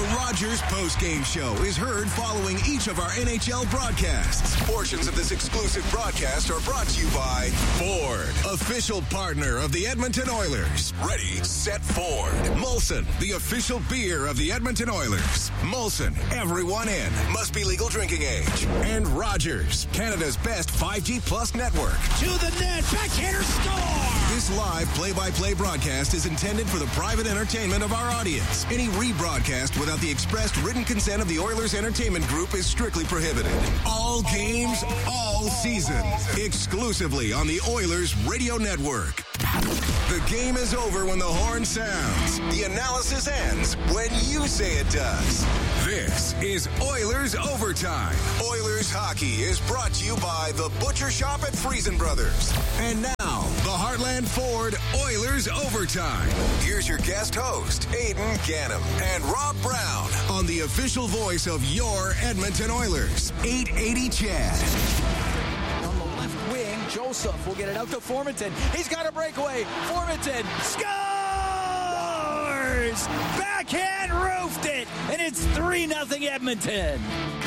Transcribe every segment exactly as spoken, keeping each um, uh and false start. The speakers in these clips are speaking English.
Rogers postgame show is heard following each of our N H L broadcasts. Portions of this exclusive broadcast are brought to you by Ford, official partner of the Edmonton Oilers. Ready, set, Ford. Molson, the official beer of the Edmonton Oilers. Molson, everyone in. Must be legal drinking age. And Rogers, Canada's best five G plus network. To the net, backhander score! This live play-by-play broadcast is intended for the private entertainment of our audience. Any rebroadcast without the expressed written consent of the Oilers Entertainment Group is strictly prohibited. All games, all season. Exclusively on the Oilers Radio Network. The game is over when the horn sounds. The analysis ends when you say it does. This is Oilers Overtime. Oilers Hockey is brought to you by the Butcher Shop at Friesen Brothers. And now, the Heartland Ford Oilers Overtime. Here's your guest host, Aidan Gannam and Rob Brown on the official voice of your Edmonton Oilers, eight eighty C H E D. On the left wing, Joseph will get it out to Formenton. He's got a breakaway. Formenton scores! Backhand roofed it, and it's three nothing Edmonton.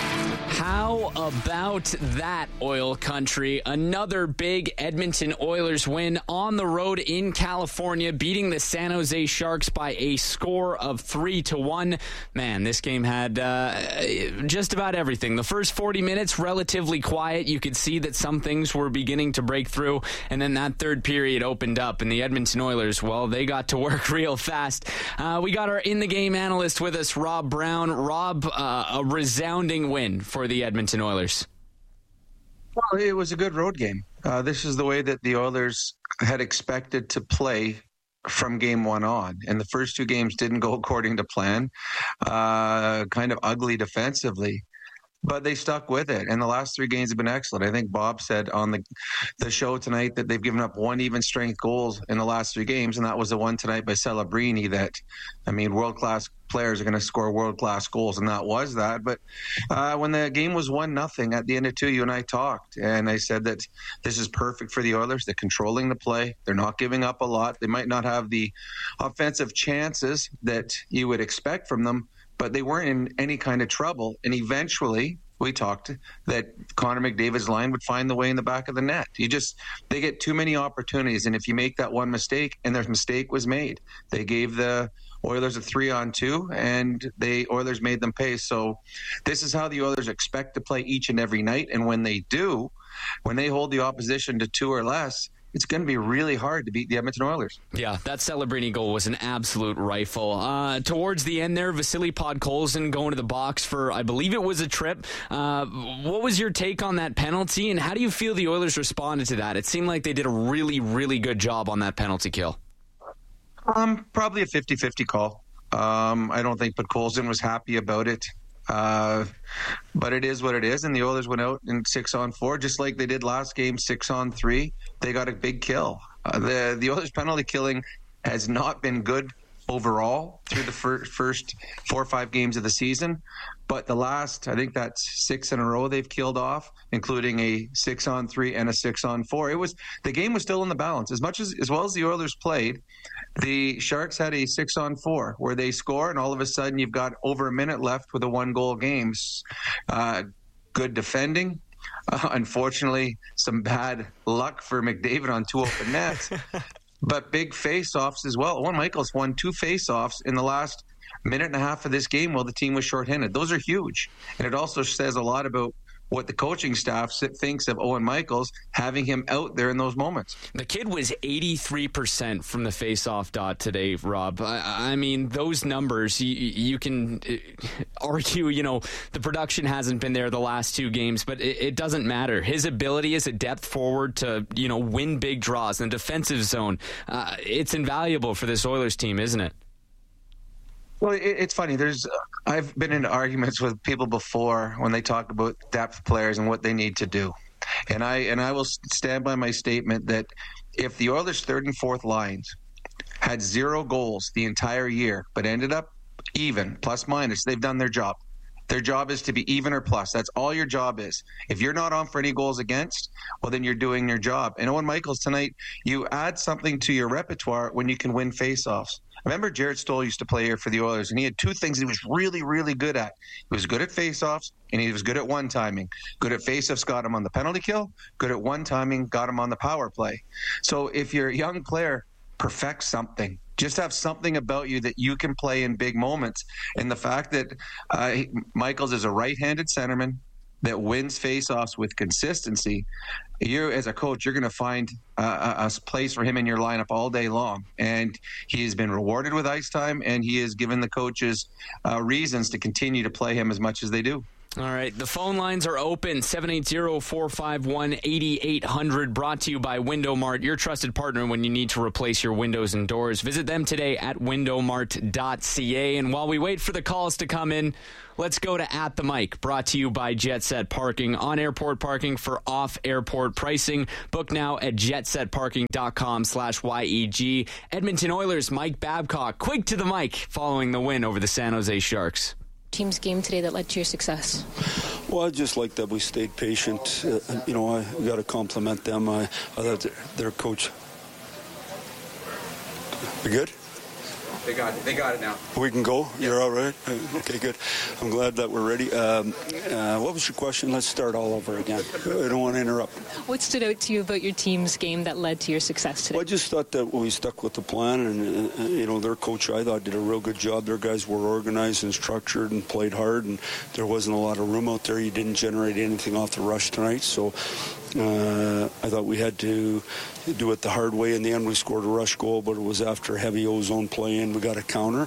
How about that, Oil Country? Another big Edmonton Oilers win on the road in California, beating the San Jose Sharks by a score of three to one. Man, this game had uh, just about everything. The first forty minutes, relatively quiet. You could see that some things were beginning to break through, and then that third period opened up, and the Edmonton Oilers, well, they got to work real fast. Uh, we got our in-the-game analyst with us, Rob Brown. Rob, uh, a resounding win for the Edmonton Oilers. Well, it was a good road game. Uh, this is the way that the Oilers had expected to play from game one on. And the first two games didn't go according to plan. Uh, kind of ugly defensively. But they stuck with it, and the last three games have been excellent. I think Bob said on the the show tonight that they've given up one even strength goals in the last three games, and that was the one tonight by Celebrini that, I mean, world-class players are going to score world-class goals, and that was that. But uh, when the game was one nothing at the end of two, you and I talked, and I said that this is perfect for the Oilers. They're controlling the play. They're not giving up a lot. They might not have the offensive chances that you would expect from them, but they weren't in any kind of trouble. And eventually, we talked that Connor McDavid's line would find the way in the back of the net. You just, they get too many opportunities. And if you make that one mistake, and their mistake was made, they gave the Oilers a three on two, and the Oilers made them pay. So this is how the Oilers expect to play each and every night. And when they do, when they hold the opposition to two or less, it's going to be really hard to beat the Edmonton Oilers. Yeah, that Celebrini goal was an absolute rifle. Uh, towards the end there, Vasily Podkolzin going to the box for, I believe it was a trip. Uh, what was your take on that penalty, and how do you feel the Oilers responded to that? It seemed like they did a really, really good job on that penalty kill. Um, probably a fifty-fifty call. Um, I don't think Podkolzin was happy about it. Uh, but it is what it is, and the Oilers went out in six on four, just like they did last game, six on three. They got a big kill. Uh, the the Oilers penalty killing has not been good overall through the fir- first four or five games of the season, but the last, I think that's six in a row they've killed off, including a six on three and a six on four. It was the game was still in the balance as much as as well as the Oilers played. The Sharks had a six on four where they score, and all of a sudden you've got over a minute left with a one goal game. Uh, good defending. Uh, unfortunately, some bad luck for McDavid on two open nets, but big face-offs as well. Owen Michaels won two face-offs in the last minute and a half of this game while the team was shorthanded. Those are huge, and it also says a lot about what the coaching staff thinks of Owen Michaels, having him out there in those moments. The kid was eighty-three percent from the face-off dot today, Rob. I, I mean, those numbers, you, you can argue, you know, the production hasn't been there the last two games, but it, it doesn't matter. His ability as a depth forward to, you know, win big draws in the defensive zone, uh, it's invaluable for this Oilers team, isn't it? Well, it's funny. There's, I've been in arguments with people before when they talk about depth players and what they need to do, and I and I will stand by my statement that if the Oilers' third and fourth lines had zero goals the entire year, but ended up even, plus minus, they've done their job. Their job is to be even or plus. That's all your job is. If you're not on for any goals against, well, then you're doing your job. And Owen Michaels tonight, you add something to your repertoire when you can win faceoffs. I remember Jarrett Stoll used to play here for the Oilers, and he had two things he was really, really good at. He was good at faceoffs, and he was good at one-timing. Good at faceoffs, got him on the penalty kill. Good at one-timing, got him on the power play. So if you're a young player, perfect something. Just have something about you that you can play in big moments. And the fact that uh, Michaels is a right-handed centerman that wins faceoffs with consistency, you as a coach, you're going to find uh, a, a place for him in your lineup all day long. And he has been rewarded with ice time, and he has given the coaches uh, reasons to continue to play him as much as they do. All right, the phone lines are open, seven eight zero, four five one, eight eight zero zero, brought to you by Window Mart, your trusted partner when you need to replace your windows and doors. Visit them today at window mart dot c a. And while we wait for the calls to come in, let's go to At the Mic, brought to you by Jet Set Parking. On airport parking for off-airport pricing. Book now at jetsetparking.com slash YEG. Edmonton Oilers, Mike Babcock, quick to the mic following the win over the San Jose Sharks. Team's game today that led to your success? Well, I just like that we stayed patient. Uh, you know, I got to compliment them. I, I thought their coach. We good? They got it. They got it now. We can go? Yep. You're all right? Okay, good. I'm glad that we're ready. Um, uh, what was your question? Let's start all over again. I don't want to interrupt. What stood out to you about your team's game that led to your success today? Well, I just thought that we stuck with the plan, and, uh, you know, their coach, I thought, did a real good job. Their guys were organized and structured and played hard, and there wasn't a lot of room out there. You didn't generate anything off the rush tonight, so uh, I thought we had to do it the hard way. In the end, we scored a rush goal, but it was after heavy ozone play, and we got a counter.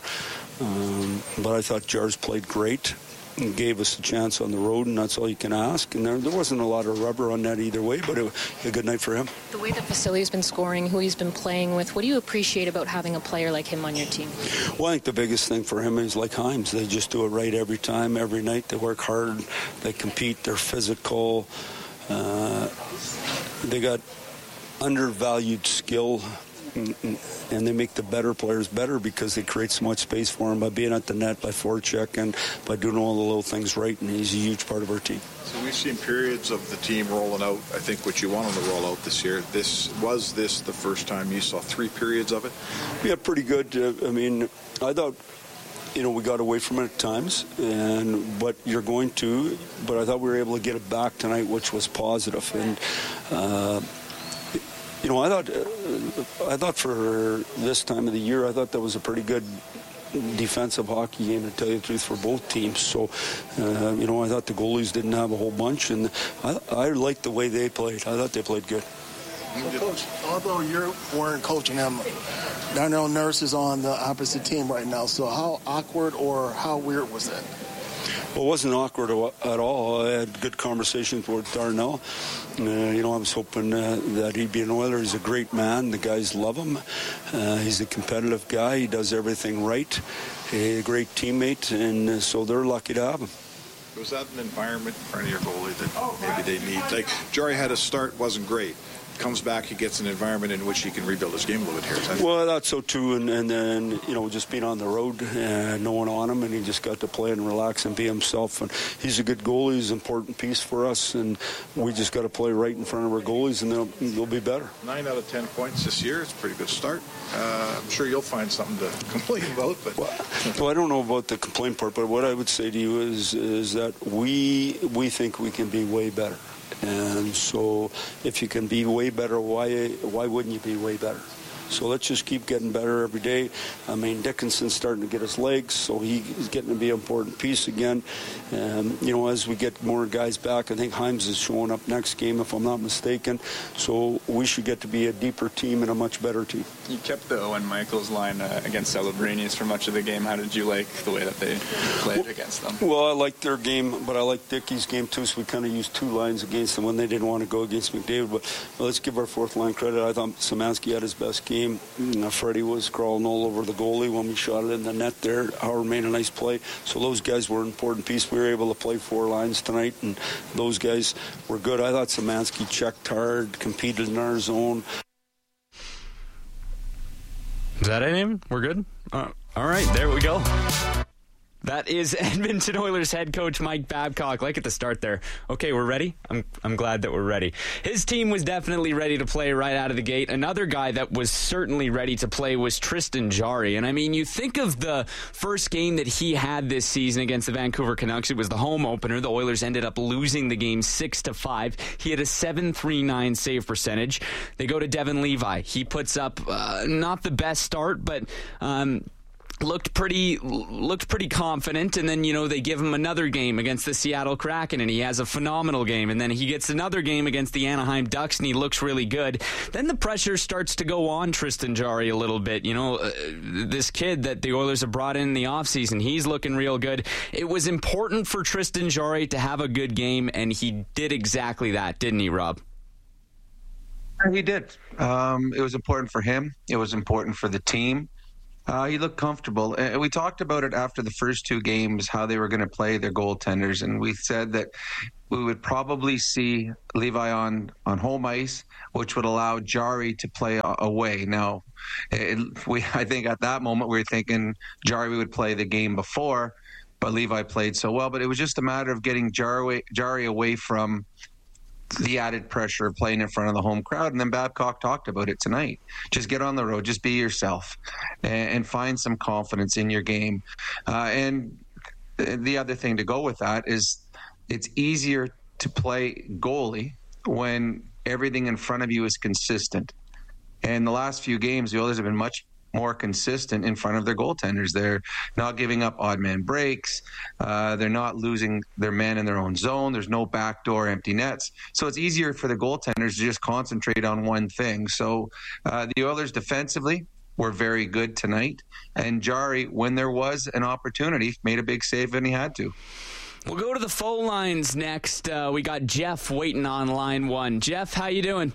Um, but I thought Jars played great and gave us a chance on the road, and that's all you can ask. And there, there wasn't a lot of rubber on that either way, but it was a good night for him. The way that Vasili's been scoring, who he's been playing with, what do you appreciate about having a player like him on your team? Well, I think the biggest thing for him is like Hymes. They just do it right every time, every night. They work hard. They compete. They're physical. Uh, they got undervalued skill, and they make the better players better because they create so much space for him by being at the net, by forecheck, and by doing all the little things right, and he's a huge part of our team. So we've seen periods of the team rolling out, I think, what you want them to roll out this year. This was this the first time you saw three periods of it? Yeah, pretty good. Uh, I mean, I thought, you know, we got away from it at times, and but you're going to, but I thought we were able to get it back tonight, which was positive. And, uh, You know, I thought, uh, I thought for this time of the year, I thought that was a pretty good defensive hockey game, to tell you the truth, for both teams. So, uh, you know, I thought the goalies didn't have a whole bunch, and I, I liked the way they played. I thought they played good. So, Coach, although you weren't coaching them, Darnell Nurse is on the opposite team right now. So how awkward or how weird was that? Well, it wasn't awkward at all. I had good conversations with Darnell. Uh, you know, I was hoping uh, that he'd be an Oiler. He's a great man. The guys love him. Uh, he's a competitive guy. He does everything right. He's a great teammate, and uh, so they're lucky to have him. Was that an environment in front of your goalie that maybe they need? Like, Jory had a start, wasn't great. Comes back, he gets an environment in which he can rebuild his game a little bit here. Well, that's so too, and, and then, you know, just being on the road, uh, no one on him, and he just got to play and relax and be himself. And he's a good goalie. He's an important piece for us, and we just got to play right in front of our goalies, and they'll, they'll be better. Nine out of ten points this year. It's a pretty good start. Uh, I'm sure you'll find something to complain about. But well, well, I don't know about the complaint part, but what I would say to you is is that we we think we can be way better. And so if you can be way better, why why wouldn't you be way better? So let's just keep getting better every day. I mean, Dickinson's starting to get his legs, so he's getting to be an important piece again. Um, you know, as we get more guys back, I think Hymes is showing up next game, if I'm not mistaken. So we should get to be a deeper team and a much better team. You kept the Owen Michaels line uh, against Celebrini's for much of the game. How did you like the way that they played well, against them? Well, I liked their game, but I liked Dickie's game too, so we kind of used two lines against them when they didn't want to go against McDavid. But well, let's give our fourth line credit. I thought Szymanski had his best game. You know, Freddie was crawling all over the goalie when we shot it in the net there. Howard made a nice play. So those guys were an important piece. We were able to play four lines tonight, and those guys were good. I thought Szymanski checked hard, competed in our zone. Is that it, Eamon? We're good? Uh, all right, there we go. That is Edmonton Oilers head coach Mike Babcock. Like at the start there. Okay, we're ready? I'm I'm glad that we're ready. His team was definitely ready to play right out of the gate. Another guy that was certainly ready to play was Tristan Jarry. And I mean, you think of the first game that he had this season against the Vancouver Canucks. It was the home opener. The Oilers ended up losing the game six to five. He had a seven three nine save percentage. They go to Devon Levi. He puts up uh, not the best start, but um Looked pretty, looked pretty confident, and then, you know, they give him another game against the Seattle Kraken, and he has a phenomenal game, and then he gets another game against the Anaheim Ducks, and he looks really good. Then the pressure starts to go on Tristan Jarry a little bit. You know, uh, this kid that the Oilers have brought in in the offseason, he's looking real good. It was important for Tristan Jarry to have a good game, and he did exactly that, didn't he, Rob? He did. Um, it was important for him. It was important for the team. Uh, he looked comfortable. Uh, we talked about it after the first two games, how they were going to play their goaltenders. And we said that we would probably see Levi on, on home ice, which would allow Jarry to play a- away. Now, it, we I think at that moment we were thinking Jarry would play the game before, but Levi played so well. But it was just a matter of getting Jarry, Jarry away from the added pressure of playing in front of the home crowd. And then Babcock talked about it tonight. Just get on the road, just be yourself, and, and find some confidence in your game. Uh, and the other thing to go with that is it's easier to play goalie when everything in front of you is consistent. And the last few games, the Oilers have been much more consistent in front of their goaltenders. They're not giving up odd man breaks. Uh, they're not losing their man in their own zone. There's no backdoor empty nets. So it's easier for the goaltenders to just concentrate on one thing. So uh, the Oilers defensively were very good tonight. And Jarry, when there was an opportunity, made a big save when he had to. We'll go to the phone lines next. Uh, we got Jeff waiting on line one. Jeff, how you doing?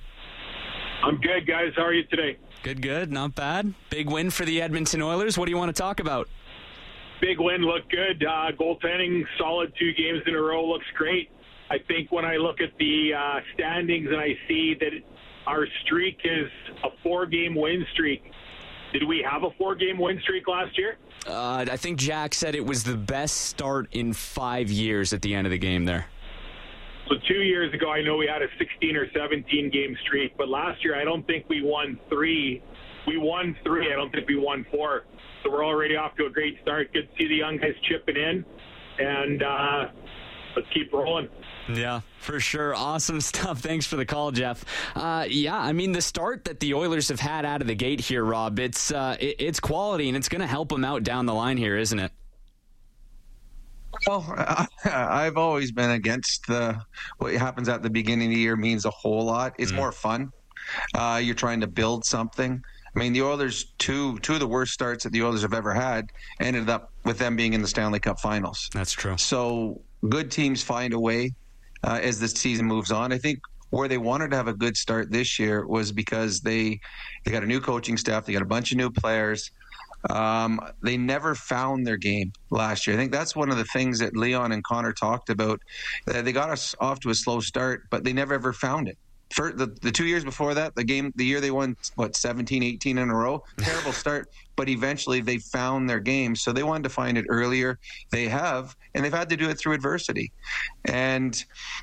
I'm good, guys. How are you today? Good, good. Not bad. Big win for the Edmonton Oilers. What do you want to talk about? Big win. Looked good. Uh, goaltending, solid two games in a row. Looks great. I think when I look at the uh, standings and I see that our streak is a four-game win streak. Did we have a four-game win streak last year? Uh, I think Jack said it was the best start in five years at the end of the game there. So two years ago, I know we had a sixteen or seventeen game streak, but last year I don't think we won three. We won three. I don't think we won four. So we're already off to a great start. Good to see the young guys chipping in, and uh, let's keep rolling. Yeah, for sure. Awesome stuff. Thanks for the call, Jeff. Uh, yeah, I mean, the start that the Oilers have had out of the gate here, Rob, it's uh, it, it's quality, and it's going to help them out down the line here, isn't it? Well, I, I've always been against the what happens at the beginning of the year means a whole lot. It's mm. more fun. Uh, you're trying to build something. I mean, the Oilers, two two of the worst starts that the Oilers have ever had ended up with them being in the Stanley Cup Finals. That's true. So good teams find a way uh, as the season moves on. I think where they wanted to have a good start this year was because they they got a new coaching staff. They got a bunch of new players. Um, they never found their game last year. I think that's one of the things that Leon and Connor talked about. Uh, they got us off to a slow start, but they never ever found it. For the, the two years before that, the game, the year they won, what, seventeen, eighteen in a row? Terrible start, but eventually they found their game. So they wanted to find it earlier. They have, and they've had to do it through adversity. And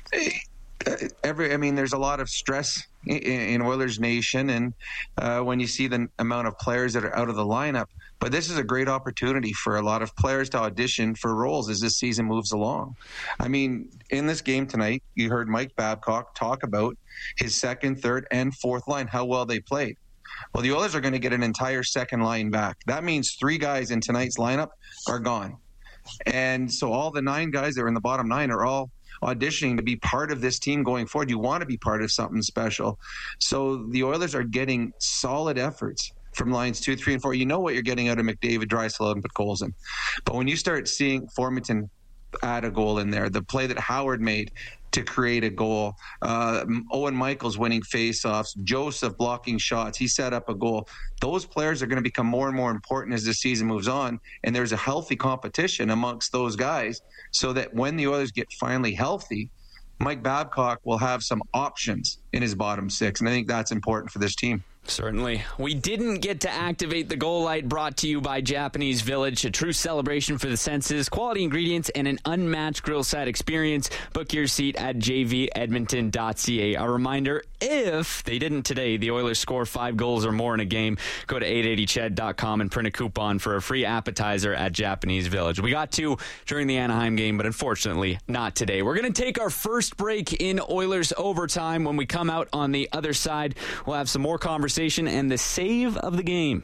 every, I mean, there's a lot of stress in, in Oilers Nation, and uh, when you see the amount of players that are out of the lineup. But this is a great opportunity for a lot of players to audition for roles as this season moves along. I mean, in this game tonight, you heard Mike Babcock talk about his second, third, and fourth line, how well they played. Well, the Oilers are going to get an entire second line back. That means three guys in tonight's lineup are gone. And so all the nine guys that are in the bottom nine are all auditioning to be part of this team going forward. You want to be part of something special. So the Oilers are getting solid efforts from lines two, three, and four. You know what you're getting out of McDavid, Draisaitl, and Podkolzin. But when you start seeing Formenton add a goal in there, the play that Howard made to create a goal, uh, Owen Michaels winning faceoffs, Joseph blocking shots, he set up a goal. Those players are going to become more and more important as the season moves on, and there's a healthy competition amongst those guys so that when the Oilers get finally healthy, Mike Babcock will have some options in his bottom six, and I think that's important for this team. Certainly. We didn't get to activate the goal light, brought to you by Japanese Village, a true celebration for the senses, quality ingredients, and an unmatched grill side experience. Book your seat at j v edmonton dot c a. A reminder, if they didn't today, the Oilers score five goals or more in a game, go to eight eighty ched dot com and print a coupon for a free appetizer at Japanese Village. We got to during the Anaheim game, but unfortunately not today. We're going to take our first break in Oilers overtime. When we come out on the other side, we'll have some more conversation and the save of the game.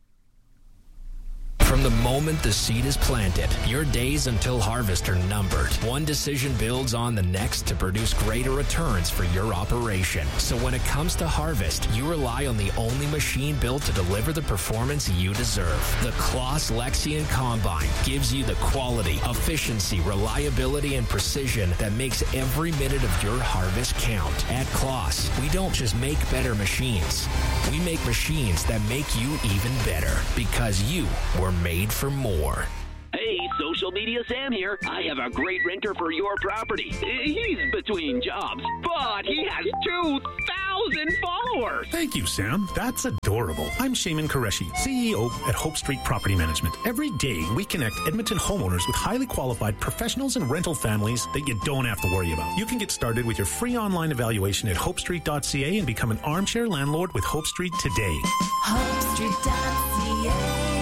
From the moment the seed is planted, your days until harvest are numbered. One decision builds on the next to produce greater returns for your operation. So when it comes to harvest, you rely on the only machine built to deliver the performance you deserve. The Claas Lexion Combine gives you the quality, efficiency, reliability, and precision that makes every minute of your harvest count. At Claas, we don't just make better machines. We make machines that make you even better, because you were made for more. Hey, Social Media Sam here. I have a great renter for your property. He's between jobs, but he has two thousand followers. Thank you, Sam. That's adorable. I'm Shaman Qureshi, C E O at Hope Street Property Management. Every day, we connect Edmonton homeowners with highly qualified professionals and rental families that you don't have to worry about. You can get started with your free online evaluation at hope street dot c a and become an armchair landlord with Hope Street today. hope street dot c a.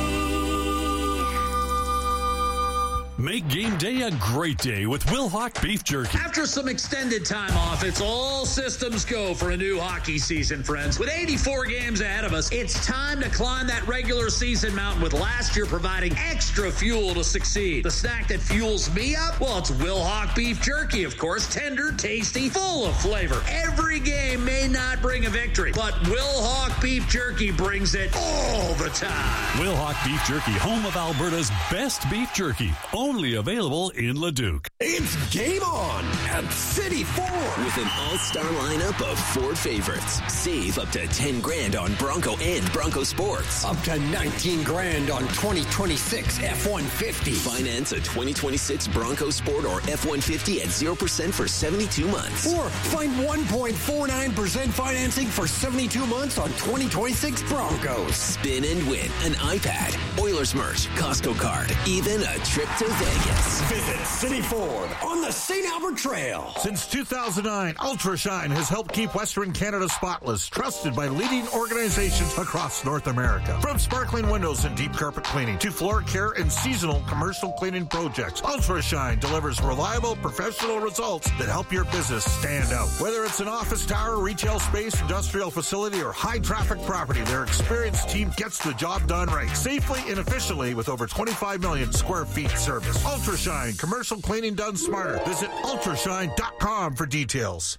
Make game day a great day with Wilhauk Beef Jerky. After some extended time off, it's all systems go for a new hockey season, friends. With eighty-four games ahead of us, it's time to climb that regular season mountain, with last year providing extra fuel to succeed. The snack that fuels me up? Well, it's Wilhauk Beef Jerky, of course. Tender, tasty, full of flavor. Every game may not bring a victory, but Wilhauk Beef Jerky brings it all the time. Wilhauk Beef Jerky, home of Alberta's best beef jerky. Only available in Leduc. It's game on at City Ford. With an all-star lineup of Ford favorites. Save up to ten grand on Bronco and Bronco Sports. Up to nineteen grand on twenty twenty-six F one fifty. Finance a twenty twenty-six Bronco Sport or F one fifty at zero percent for seventy-two months. Or find one point four nine percent financing for seventy-two months on twenty twenty-six Broncos. Spin and win an iPad, Oilers merch, Costco card, even a trip to Vegas. Visit City Ford on the Saint Albert Trail. Since two thousand nine, Ultra Shine has helped keep Western Canada spotless, trusted by leading organizations across North America. From sparkling windows and deep carpet cleaning to floor care and seasonal commercial cleaning projects, Ultra Shine delivers reliable, professional results that help your business stand out. Whether it's an office tower, retail space, industrial facility, or high-traffic property, their experienced team gets the job done right, safely and efficiently, with over twenty-five million square feet service. Ultra Shine, commercial cleaning done smarter. Visit ultra shine dot com for details.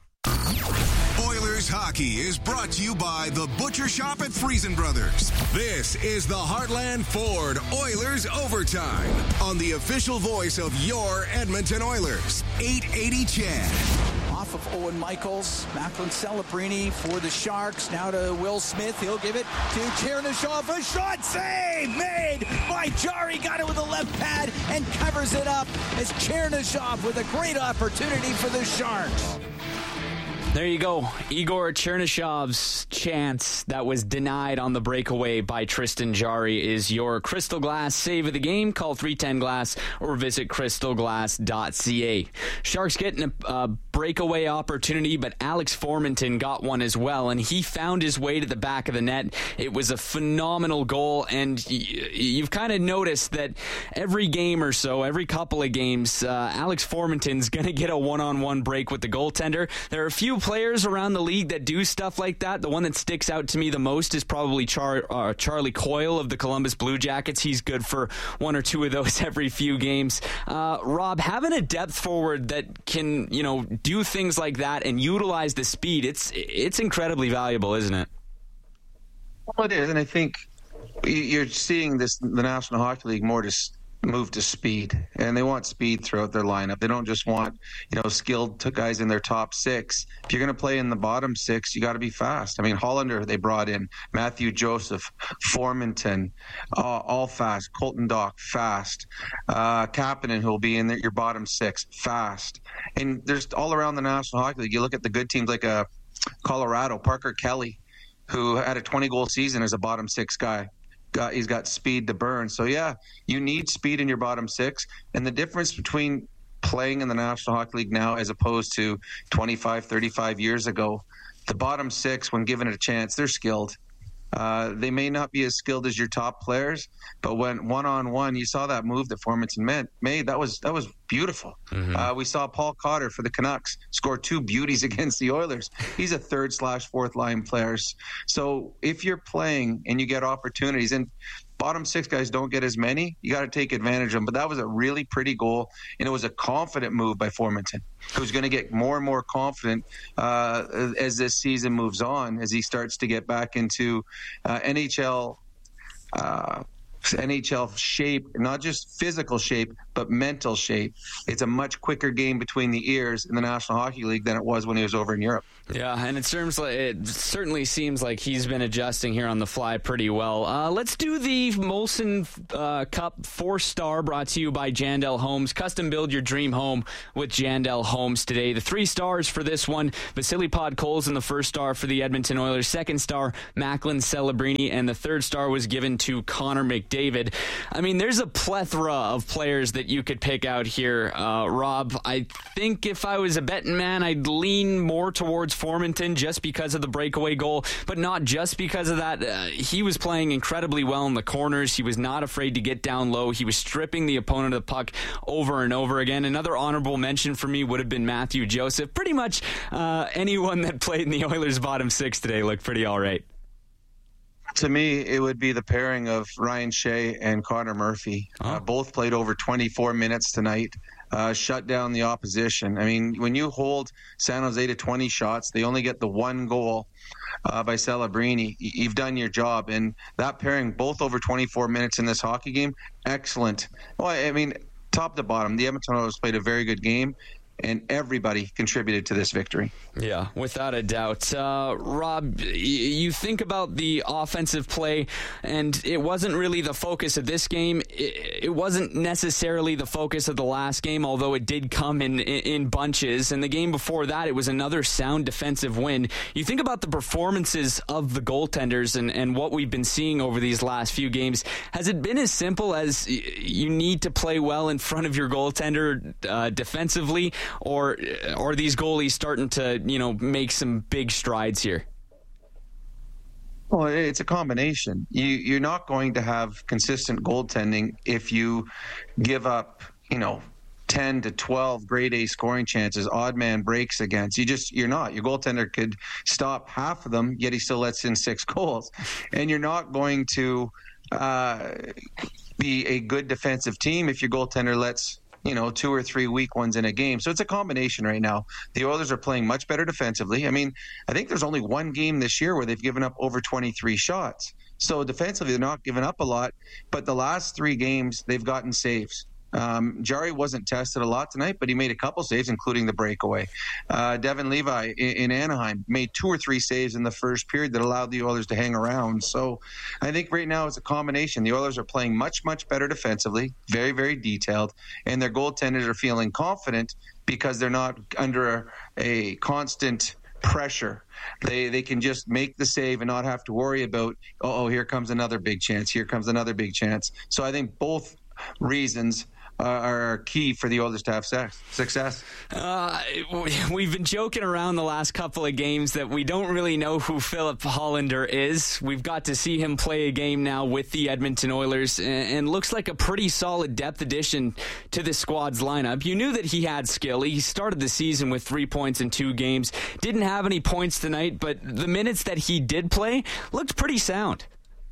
Oilers hockey is brought to you by the Butcher Shop at Friesen Brothers. This is the Heartland Ford Oilers Overtime on the official voice of your Edmonton Oilers, eight eighty Ched. Off of Owen Michaels, Macklin Celebrini for the Sharks. Now to Will Smith. He'll give it to Chernyshov. A shot save made by Jari. Got it with the left pad and covers it up as Chernyshov with a great opportunity for the Sharks. There you go. Igor Chernyshov's chance that was denied on the breakaway by Tristan Jarry is your Crystal Glass save of the game. Call three ten glass or visit crystal glass dot c a. Sharks getting a uh, breakaway opportunity, but Alex Formenton got one as well, and he found his way to the back of the net. It was a phenomenal goal, and y- you've kind of noticed that every game or so, every couple of games, uh, Alex Formenton's going to get a one-on-one break with the goaltender. There are a few players around the league that do stuff like that. The one that sticks out to me the most is probably Char- uh, Charlie Coyle of the Columbus Blue Jackets. He's good for one or two of those every few games. Uh, Rob, having a depth forward that can, you know, do things like that and utilize the speed, it's it's incredibly valuable, isn't it? Well, it is, and I think you're seeing this the National Hockey League more just move to speed, and they want speed throughout their lineup. They don't just want, you know, skilled guys in their top six. If you're going to play in the bottom six, you got to be fast. I mean, Hollander, they brought in Matthew Joseph, Formenton, uh, all fast. Colton Dock, fast. Uh, Kapanen, who will be in there, your bottom six, fast. And there's all around the National Hockey League. You look at the good teams like uh, Colorado, Parker Kelly. who had a twenty-goal season as a bottom six guy. Got, he's got speed to burn. So, yeah, you need speed in your bottom six. And the difference between playing in the National Hockey League now as opposed to twenty-five, thirty-five years ago, the bottom six, when given a chance, they're skilled. Uh, they may not be as skilled as your top players, but when one-on-one, you saw that move that Formanton meant, made. That was that was beautiful. Mm-hmm. Uh, we saw Paul Cotter for the Canucks score two beauties against the Oilers. He's a third slash fourth line player. So if you're playing and you get opportunities, and bottom six guys don't get as many, you got to take advantage of them. But that was a really pretty goal, and it was a confident move by Formanton, who's going to get more and more confident uh, as this season moves on, as he starts to get back into uh, N H L uh, N H L shape, not just physical shape, but mental shape. It's a much quicker game between the ears in the National Hockey League than it was when he was over in Europe. Yeah, and it, seems like, it certainly seems like he's been adjusting here on the fly pretty well. Uh, let's do the Molson uh, Cup four-star brought to you by Jandel Homes. Custom build your dream home with Jandel Homes today. The three stars for this one, Vasily Podkolzin in the first star for the Edmonton Oilers. Second star, Macklin Celebrini. And the third star was given to Connor McDavid. I mean, there's a plethora of players that you could pick out here, uh, Rob. I think if I was a betting man, I'd lean more towards Formanton just because of the breakaway goal, but not just because of that. Uh, he was playing incredibly well in the corners. He was not afraid to get down low. He was stripping the opponent of the puck over and over again. Another honorable mention for me would have been Matthew Joseph. Pretty much uh, anyone that played in the Oilers' bottom six today looked pretty all right. To me, it would be the pairing of Ryan Shea and Connor Murphy. Oh. Uh, both played over twenty-four minutes tonight. Uh, shut down the opposition. I mean, when you hold San Jose to twenty shots, they only get the one goal uh, by Celebrini. You've done your job. And that pairing, both over twenty-four minutes in this hockey game, excellent. Well, I mean, top to bottom, the Edmonton Oilers played a very good game, and everybody contributed to this victory. Yeah, without a doubt. Uh, Rob, you think about the offensive play, and it wasn't really the focus of this game. It wasn't necessarily the focus of the last game, although it did come in, in bunches. And the game before that, it was another sound defensive win. You think about the performances of the goaltenders and, and what we've been seeing over these last few games. Has it been as simple as you need to play well in front of your goaltender uh, defensively, or are these goalies starting to, you know, make some big strides here? Well, it's a combination. You, you're not going to have consistent goaltending if you give up, you know, ten to twelve grade A scoring chances, odd man breaks against. You just, you're not. Your goaltender could stop half of them, yet he still lets in six goals. And you're not going to uh, be a good defensive team if your goaltender lets, you know, two or three weak ones in a game. So it's a combination right now. The Oilers are playing much better defensively. I mean, I think there's only one game this year where they've given up over twenty-three shots. So defensively, they're not giving up a lot. But the last three games, they've gotten saves. Um, Jari wasn't tested a lot tonight, but he made a couple saves, including the breakaway. Uh, Devin Levi in, in Anaheim made two or three saves in the first period that allowed the Oilers to hang around. So I think right now it's a combination. The Oilers are playing much, much better defensively, very, very detailed, and their goaltenders are feeling confident because they're not under a, a constant pressure. They they can just make the save and not have to worry about, oh, here comes another big chance, here comes another big chance. So I think both reasons Uh, are key for the Oilers to have success. Uh, we've been joking around the last couple of games that we don't really know who Philip Hollander is. We've got to see him play a game now with the Edmonton Oilers, and, and looks like a pretty solid depth addition to the squad's lineup. You knew that he had skill. He started the season with three points in two games. Didn't have any points tonight, but the minutes that he did play looked pretty sound.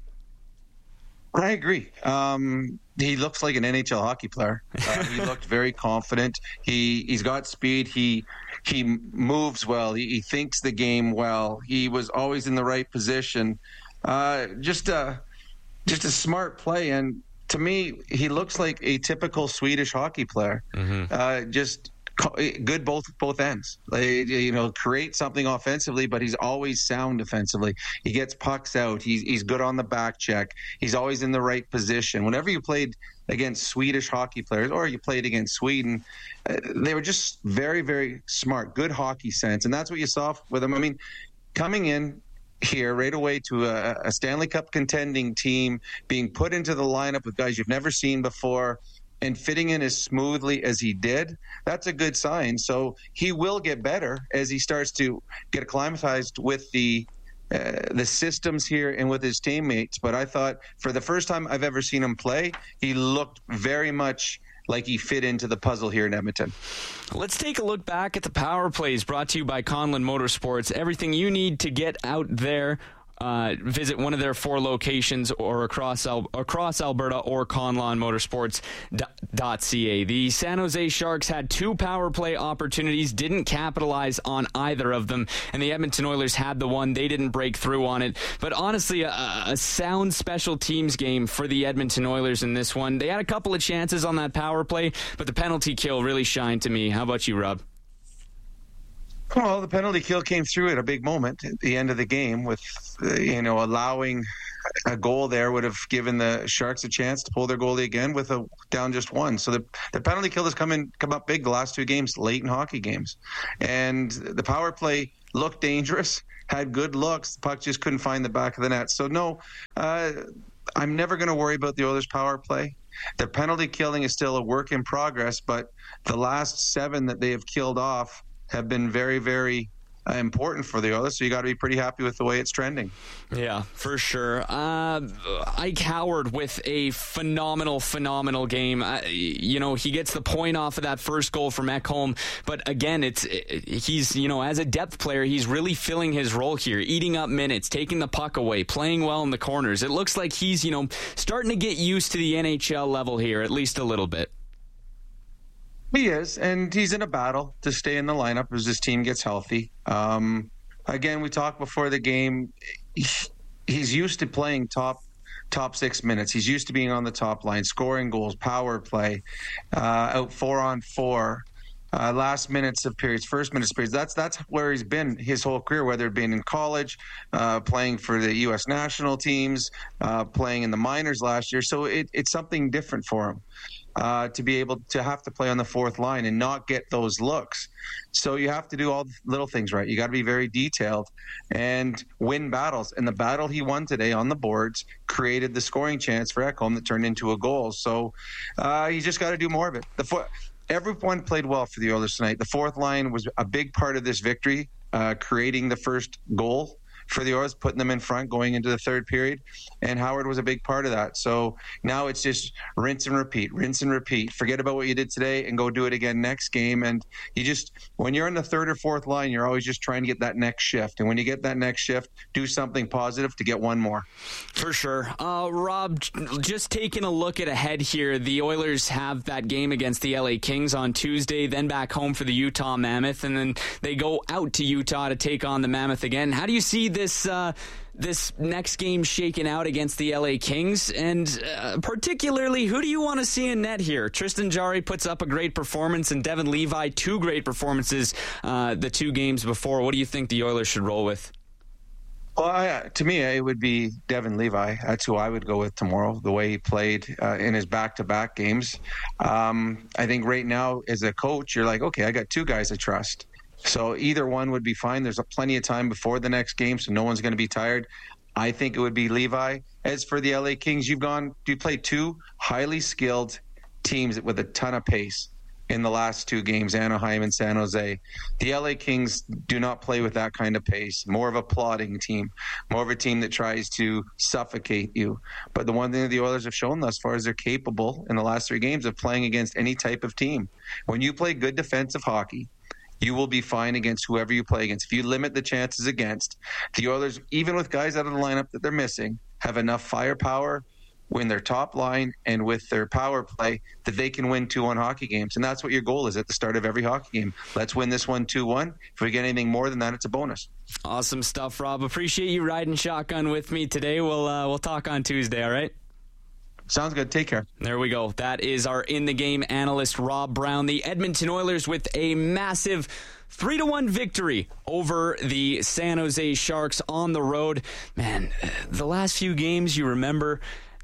I agree. Um, he looks like an N H L hockey player. Uh, he looked very confident. He he's got speed. He he moves well. He, he thinks the game well. He was always in the right position. Uh, just a just a smart play. And to me, he looks like a typical Swedish hockey player. Mm-hmm. Uh, just good both both ends. Like, you know, create something offensively, but he's always sound defensively. He gets pucks out. He's he's good on the back check. He's always in the right position. Whenever you played against Swedish hockey players, or you played against Sweden, uh, they were just very, very smart, good hockey sense, and that's what you saw with him. I mean, coming in, here right away to a, a Stanley Cup contending team, being put into the lineup with guys you've never seen before and fitting in as smoothly as he did, that's a good sign. So he will get better as he starts to get acclimatized with the uh, the systems here and with his teammates. But I thought for the first time I've ever seen him play, he looked very much like he fit into the puzzle here in Edmonton. Let's take a look back at the power plays brought to you by Conlon Motorsports. Everything you need to get out there. Uh, visit one of their four locations or across Al- across Alberta or conlon motorsports dot c a. The San Jose Sharks had two power play opportunities, didn't capitalize on either of them, and the Edmonton Oilers had the one. They didn't break through on it. But honestly, a, a sound special teams game for the Edmonton Oilers in this one. They had a couple of chances on that power play, but the penalty kill really shined to me. How about you, Rob? Well, the penalty kill came through at a big moment at the end of the game with, uh, you know, allowing a goal there would have given the Sharks a chance to pull their goalie again with a down just one. So the, the penalty kill has come in, come up big the last two games, late in hockey games. And the power play looked dangerous, had good looks. The puck just couldn't find the back of the net. So no, uh, I'm never going to worry about the Oilers power play. The penalty killing is still a work in progress, but the last seven that they have killed off have been very, very uh, important for the Oilers, so you got to be pretty happy with the way it's trending. Yeah, for sure. Uh, Ike Howard with a phenomenal, phenomenal game. Uh, you know, he gets the point off of that first goal from Ekholm, but again, it's it, he's, you know, as a depth player, he's really filling his role here, eating up minutes, taking the puck away, playing well in the corners. It looks like he's, you know, starting to get used to the N H L level here, at least a little bit. He is, and he's in a battle to stay in the lineup as his team gets healthy. Um, again, we talked before the game. He's used to playing top top six minutes. He's used to being on the top line, scoring goals, power play, uh, out four on four, uh, last minutes of periods, first minutes of periods. That's that's where he's been his whole career, whether it been in college, uh, playing for the U S national teams, uh, playing in the minors last year. So it, it's something different for him. Uh, to be able to have to play on the fourth line and not get those looks. So you have to do all the little things right. You got to be very detailed and win battles. And the battle he won today on the boards created the scoring chance for Ekholm that turned into a goal. So uh, you just got to do more of it. The fo- Everyone played well for the Oilers tonight. The fourth line was a big part of this victory, uh, creating the first goal for the Oilers, putting them in front going into the third period, and Howard was a big part of that. So now it's just rinse and repeat, rinse and repeat. Forget about what you did today and go do it again next game. And you just, when you're in the third or fourth line, you're always just trying to get that next shift. And when you get that next shift, do something positive to get one more. For sure. Uh, Rob, just taking a look at ahead here, the Oilers have that game against the L A Kings on Tuesday, then back home for the Utah Mammoth, and then they go out to Utah to take on the Mammoth again. How do you see this uh, this next game shaken out against the L A Kings? And uh, particularly, who do you want to see in net here? Tristan Jarry puts up a great performance, and Devin Levi, two great performances uh, the two games before. What do you think the Oilers should roll with? Well, I, to me, it would be Devin Levi. That's who I would go with tomorrow, the way he played uh, in his back-to-back games. Um, I think right now, as a coach, you're like, okay, I got two guys I trust. So either one would be fine. There's a plenty of time before the next game, so no one's going to be tired. I think it would be Levi. As for the L A Kings, you've gone, you played two highly skilled teams with a ton of pace in the last two games, Anaheim and San Jose. The L A Kings do not play with that kind of pace. More of a plodding team, more of a team that tries to suffocate you. But the one thing that the Oilers have shown thus far is they're capable in the last three games of playing against any type of team. When you play good defensive hockey, you will be fine against whoever you play against. If you limit the chances against, the Oilers, even with guys out of the lineup that they're missing, have enough firepower when their top line and with their power play that they can win two one hockey games. And that's what your goal is at the start of every hockey game. Let's win this one two one. If we get anything more than that, it's a bonus. Awesome stuff, Rob. Appreciate you riding shotgun with me today. We'll uh, we'll talk on Tuesday, all right? Sounds good. Take care. There we go. That is our in-the-game analyst, Rob Brown. The Edmonton Oilers with a massive three to one victory over the San Jose Sharks on the road. Man, the last few games, you remember,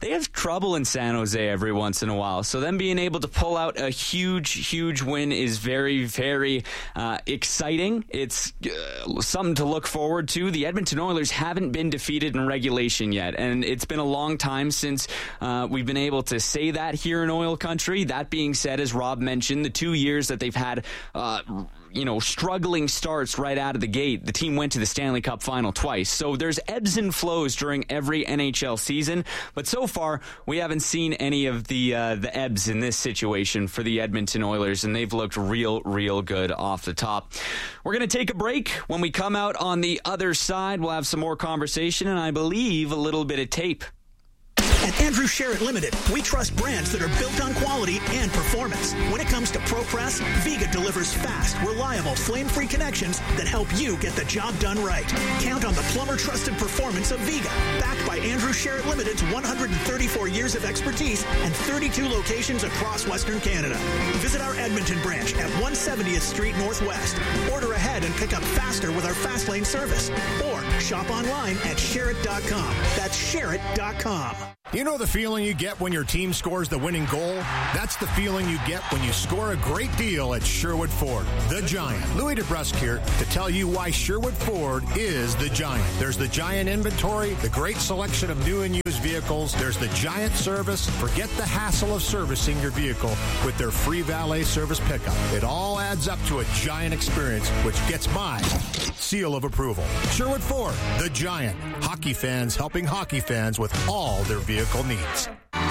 they have trouble in San Jose every once in a while. So them being able to pull out a huge, huge win is very, very uh, exciting. It's uh, something to look forward to. The Edmonton Oilers haven't been defeated in regulation yet, and it's been a long time since uh, we've been able to say that here in Oil Country. That being said, as Rob mentioned, the two years that they've had uh, you know, struggling starts right out of the gate, the team went to the Stanley Cup final twice. So there's ebbs and flows during every N H L season, but so far we haven't seen any of the uh, the ebbs in this situation for the Edmonton Oilers, and they've looked real, real good off the top. We're going to take a break. When we come out on the other side, we'll have some more conversation and I believe a little bit of tape. At Andrew Sherritt Limited, we trust brands that are built on quality and performance. When it comes to ProPress, Viga delivers fast, reliable, flame-free connections that help you get the job done right. Count on the plumber-trusted performance of Viga, backed by Andrew Sherritt Limited's one hundred thirty-four years of expertise and thirty-two locations across Western Canada. Visit our Edmonton branch at one seventieth Street Northwest. Order ahead and pick up faster with our Fast Lane service. Or shop online at Sherritt dot com. That's Sherritt dot com. You know the feeling you get when your team scores the winning goal? That's the feeling you get when you score a great deal at Sherwood Ford, the Giant. Louis DeBrusque here to tell you why Sherwood Ford is the Giant. There's the Giant inventory, the great selection of new and used vehicles. There's the Giant service. Forget the hassle of servicing your vehicle with their free valet service pickup. It all adds up to a Giant experience, which gets my seal of approval. Sherwood Ford, the Giant. Hockey fans helping hockey fans with all their vehicle needs.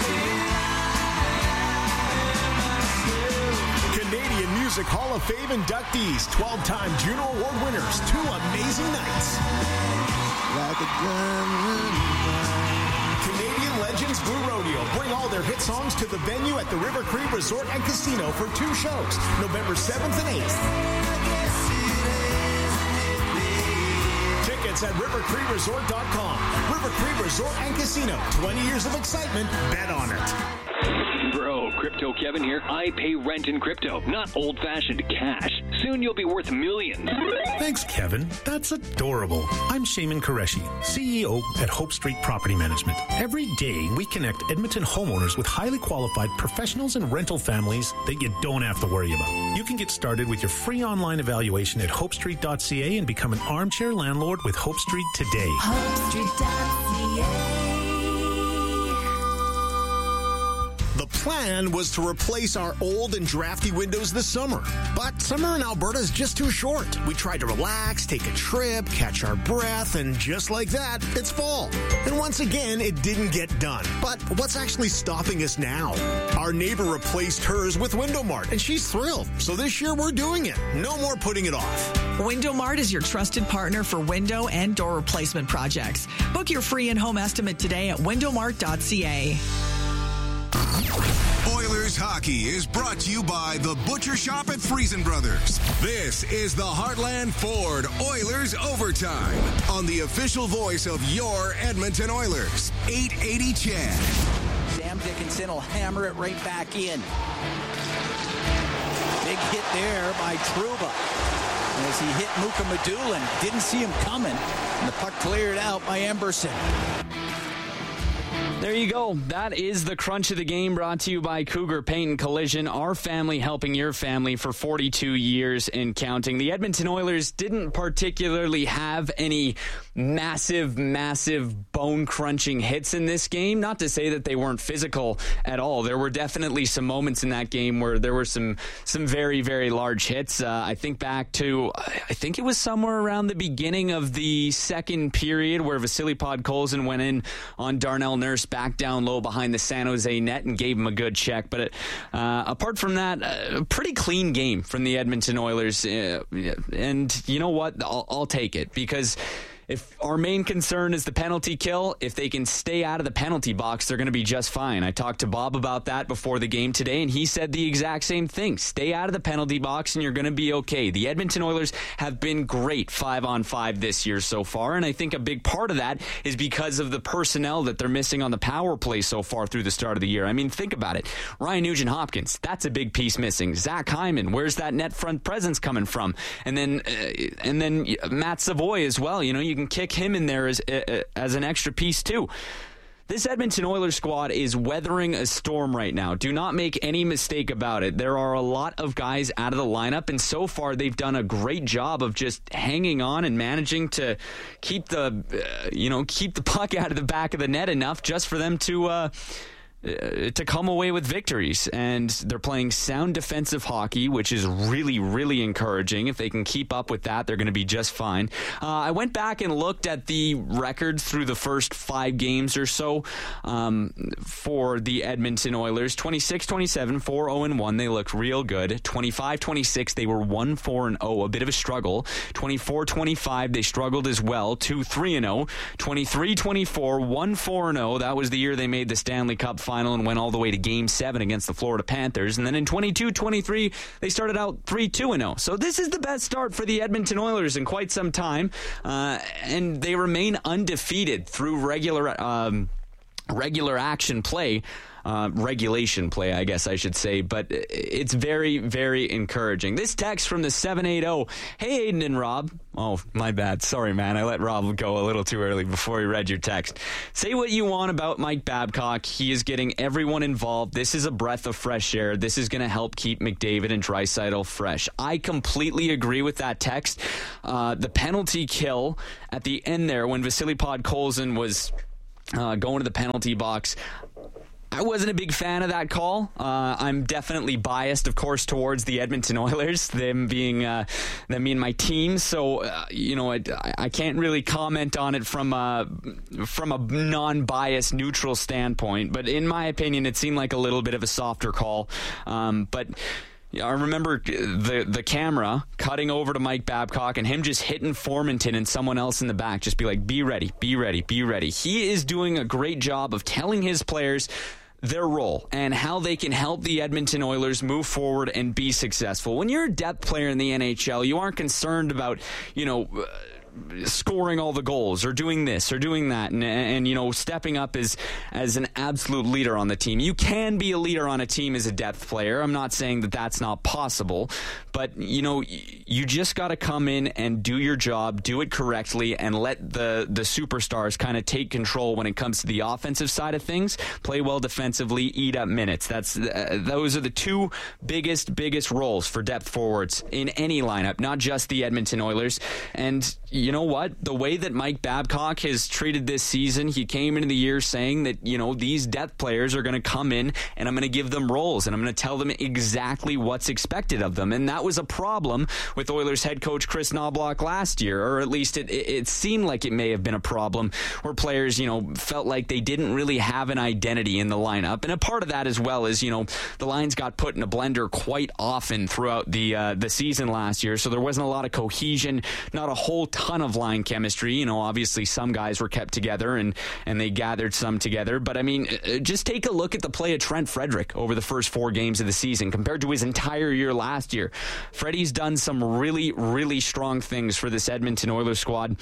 Canadian Music Hall of Fame inductees, twelve-time Juno Award winners, two amazing nights. Like a Canadian Legends Blue Rodeo bring all their hit songs to the venue at the River Cree Resort and Casino for two shows, November seventh and eighth. Tickets at river cree resort dot com. River Cree Resort and Casino. twenty years of excitement. Bet on it. Bro, Crypto Kevin here. I pay rent in crypto, not old-fashioned cash. Soon you'll be worth millions. Thanks, Kevin. That's adorable. I'm Shaman Qureshi, C E O at Hope Street Property Management. Every day, we connect Edmonton homeowners with highly qualified professionals and rental families that you don't have to worry about. You can get started with your free online evaluation at hope street dot c a and become an armchair landlord with Hope Street today. hope street dot c a. The plan was to replace our old and drafty windows this summer. But summer in Alberta is just too short. We tried to relax, take a trip, catch our breath, and just like that, it's fall. And once again, it didn't get done. But what's actually stopping us now? Our neighbor replaced hers with Window Mart, and she's thrilled. So this year, we're doing it. No more putting it off. Window Mart is your trusted partner for window and door replacement projects. Book your free in-home estimate today at window mart dot c a. Oilers hockey is brought to you by the Butcher Shop at Friesen Brothers. This is the Heartland Ford Oilers Overtime on the official voice of your Edmonton Oilers, eight eighty C H E D. Sam Dickinson will hammer it right back in. Big hit there by Trouba as he hit Muka Madulin. Didn't see him coming, and the puck cleared out by Emberson. There you go. That is the crunch of the game, brought to you by Cougar Paint and Collision, our family helping your family for forty-two years and counting. The Edmonton Oilers didn't particularly have any massive, massive bone-crunching hits in this game. Not to say that they weren't physical at all. There were definitely some moments in that game where there were some some very, very large hits. Uh, I think back to, I think it was somewhere around the beginning of the second period where Vasily Podkolzin went in on Darnell Nurse back down low behind the San Jose net and gave him a good check. But it, uh, apart from that, a pretty clean game from the Edmonton Oilers. Uh, and you know what? I'll, I'll take it, because if our main concern is the penalty kill, if they can stay out of the penalty box, they're going to be just fine. I talked to Bob about that before the game today, and he said the exact same thing. Stay out of the penalty box, and you're going to be okay. The Edmonton Oilers have been great five on five this year so far, and I think a big part of that is because of the personnel that they're missing on the power play so far through the start of the year. I mean, think about it. Ryan Nugent-Hopkins, that's a big piece missing. Zach Hyman, where's that net front presence coming from? And then, uh, and then Matt Savoy as well. You know, you can kick him in there as as an extra piece too. This Edmonton Oilers squad is weathering a storm right now. Do not make any mistake about it. There are a lot of guys out of the lineup, and so far they've done a great job of just hanging on and managing to keep the, uh, you know, keep the puck out of the back of the net enough just for them to uh, uh, to come away with victories. And they're playing sound defensive hockey, which is really, really encouraging. If they can keep up with that, they're going to be just fine. Uh, I went back and looked at the record through the first five games or so um, for the Edmonton Oilers. twenty-six twenty-seven, four oh and one. They looked real good. twenty-five twenty-six, they were one four and oh, a bit of a struggle. twenty-four twenty-five, they struggled as well, two three and oh. twenty-three twenty-four, one four and oh. That was the year they made the Stanley Cup final and went all the way to Game seven against the Florida Panthers. And then in twenty-two twenty-three, they started out three two and oh. So this is the best start for the Edmonton Oilers in quite some time. Uh, and they remain undefeated through regular um, regular action play. Uh, regulation play, I guess I should say, but it's very, very encouraging. This text from the seven eighty, hey, Aiden and Rob. Oh, my bad. Sorry, man. I let Rob go a little too early before he read your text. Say what you want about Mike Babcock. He is getting everyone involved. This is a breath of fresh air. This is going to help keep McDavid and Draisaitl fresh. I completely agree with that text. Uh, the penalty kill at the end there when Vasily Podkolzin was uh, going to the penalty box, I wasn't a big fan of that call. Uh, I'm definitely biased, of course, towards the Edmonton Oilers, them being uh, them being my team. So, uh, you know, I, I can't really comment on it from a, from a non-biased, neutral standpoint. But in my opinion, it seemed like a little bit of a softer call. Um, but I remember the the camera cutting over to Mike Babcock and him just hitting Formanton and someone else in the back. Just be like, be ready, be ready, be ready. He is doing a great job of telling his players their role and how they can help the Edmonton Oilers move forward and be successful. When you're a depth player in the N H L, you aren't concerned about, you know, uh, scoring all the goals or doing this or doing that and, and you know, stepping up as as an absolute leader on the team. You can be a leader on a team as a depth player. I'm not saying that that's not possible, but you know, you just got to come in and do your job, do it correctly, and let the the superstars kind of take control when it comes to the offensive side of things. Play well defensively, eat up minutes. That's uh, those are the two biggest biggest roles for depth forwards in any lineup, not just the Edmonton Oilers. And you know what? The way that Mike Babcock has treated this season, he came into the year saying that, you know, these depth players are going to come in and I'm going to give them roles and I'm going to tell them exactly what's expected of them. And that was a problem with Oilers head coach Chris Knobloch last year, or at least it, it, it seemed like it may have been a problem where players, you know, felt like they didn't really have an identity in the lineup. And a part of that as well is, you know, the lines got put in a blender quite often throughout the uh, the season last year. So there wasn't a lot of cohesion, not a whole ton of line chemistry. You know, obviously some guys were kept together and, and they gathered some together. But I mean, just take a look at the play of Trent Frederick over the first four games of the season compared to his entire year last year. Freddie's done some really, really strong things for this Edmonton Oilers squad.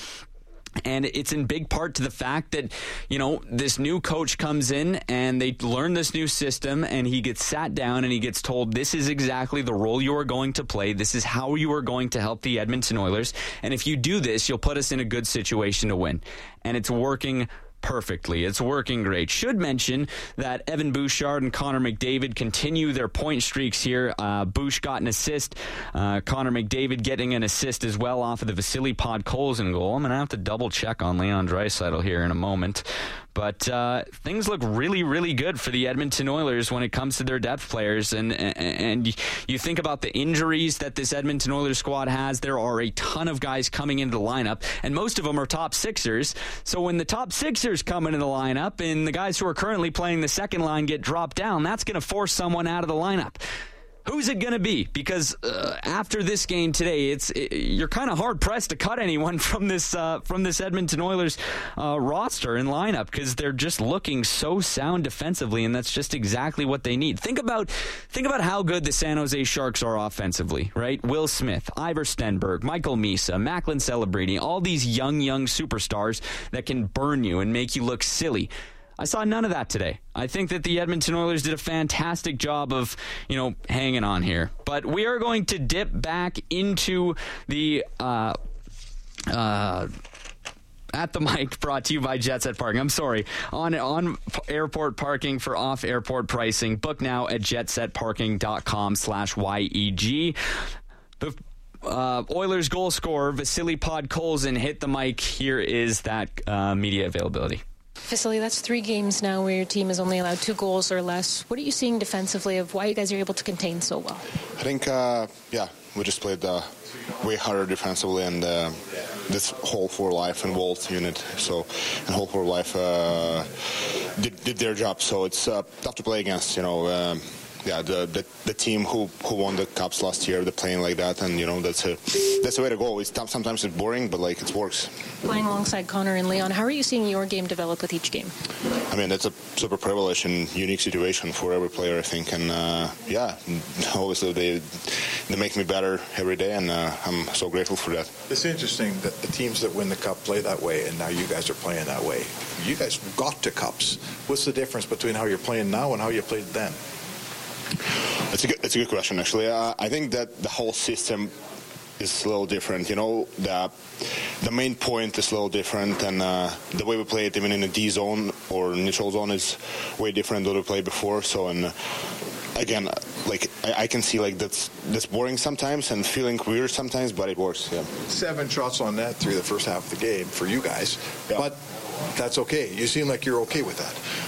And it's in big part to the fact that, you know, this new coach comes in and they learn this new system and he gets sat down and he gets told, this is exactly the role you are going to play. This is how you are going to help the Edmonton Oilers. And if you do this, you'll put us in a good situation to win. And it's working perfectly. It's working great. Should mention that Evan Bouchard and Connor McDavid continue their point streaks here. Uh, Bouch got an assist. Uh, Connor McDavid getting an assist as well off of the Vasily Podkolzin goal. I'm going to have to double check on Leon Draisaitl here in a moment. But uh, things look really, really good for the Edmonton Oilers when it comes to their depth players. And, and you think about the injuries that this Edmonton Oilers squad has. There are a ton of guys coming into the lineup, and most of them are top sixers. So when the top sixers come into the lineup and the guys who are currently playing the second line get dropped down, that's going to force someone out of the lineup. Who's it going to be? Because uh, after this game today, it's it, you're kind of hard pressed to cut anyone from this uh, from this Edmonton Oilers uh, roster and lineup because they're just looking so sound defensively, and that's just exactly what they need. Think about think about how good the San Jose Sharks are offensively, right? Will Smith, Ivor Stenberg, Michael Misa, Macklin Celebrini, all these young young superstars that can burn you and make you look silly. I saw none of that today. I think that the Edmonton Oilers did a fantastic job of, you know, hanging on here. But we are going to dip back into the uh, uh, At the mic, brought to you by Jet Set Parking. I'm sorry. On on airport parking for off-airport pricing. Book now at jetsetparking.com slash YEG. The uh, Oilers goal scorer, Vasily Podkolzin, hit the mic. Here is that uh, media availability. Vasily, that's three games now where your team has only allowed two goals or less. What are you seeing defensively of why you guys are able to contain so well? I think, uh, yeah, we just played uh, way harder defensively, and uh, this whole for life and Walt unit, so and whole for life uh, did, did their job. So it's uh, tough to play against, you know. Um, yeah, the, the the team who who won the cups last year, they're playing like that, and you know that's a that's the way to go. It's sometimes it's boring, but like it works. Playing alongside Connor and Leon, how are you seeing your game develop with each game? I mean, that's a super privileged and unique situation for every player, I think, and uh, yeah, obviously they they make me better every day, and uh, I'm so grateful for that. It's interesting that the teams that win the cup play that way, and now you guys are playing that way. You guys got to cups. What's the difference between how you're playing now and how you played then? It's a good, it's a good question, actually. Uh, I think that the whole system is a little different. You know, the the main point is a little different, and uh, the way we play it, even in the D zone or neutral zone, is way different than we played before. So, and again, like I, I can see like that's that's boring sometimes and feeling weird sometimes, but it works. Yeah. Seven shots on net through the first half of the game for you guys, yeah. But that's okay. You seem like you're okay with that.